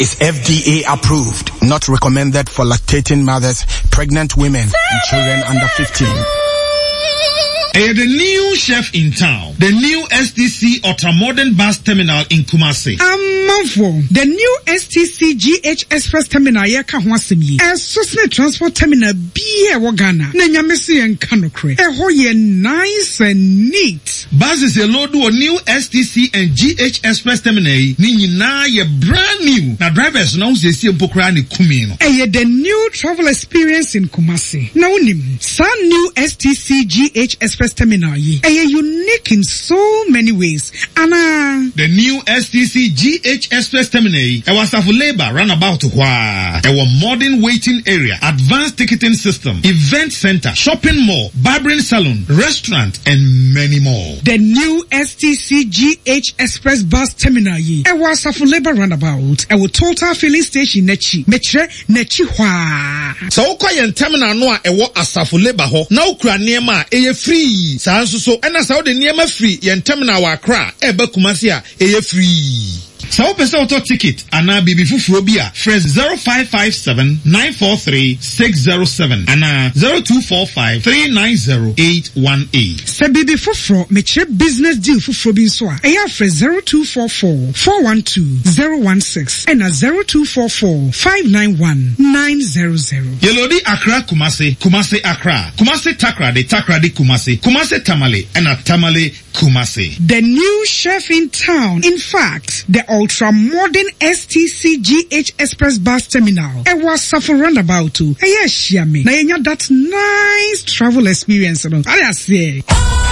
is FDA approved, not recommended for lactating mothers, pregnant women, and children under 15. The new chef in town, the new STC Ultramodern Bus Terminal in Kumasi. The new STC GH Express Terminal yeka hwasemi. Sosne Transport Terminal biye wagana. Nenyamesi en kanokre. Hoye nice and neat. Buses a load to a new STC and GH Express Terminal. Nini na ye brand new. Na drivers now se si mpokra ni kumino. The new travel experience in Kumasi. Now nim. San new STC GH Express Terminal ye unique in so many ways. Anna the new STC GH Express Terminal was of labor runabout a modern waiting area, advanced ticketing system, event center, shopping mall, barbering salon, restaurant, and many more. The new STC GH Express Bus Terminal ye was of labor runabout a total filling station nechi metre nechi hwa. So quiet terminal no a wo asafu labor ho na ukra niema eye free. So and how the Niema free yen terminal wa Accra ebe Kumasi a eye free. So pese auto ticket ana bibi fufurobia fresh 0557-943-607 ana 0245-390-818. Se bibi fufuro meche business deal fufurobi so a eya fresh 0244-412-016 and 0244-591-900. Yelodi Accra Kumasi, Kumasi Accra, Kumasi Takrade, Takrade Kumasi, Kumasi Tamale and a Tamale Kumasi. The new chef in town, in fact, the ultra-modern STC GH Express Bus Terminal. It was suffer roundabout too. Yes, Shiami. Now you that nice travel experience. I say.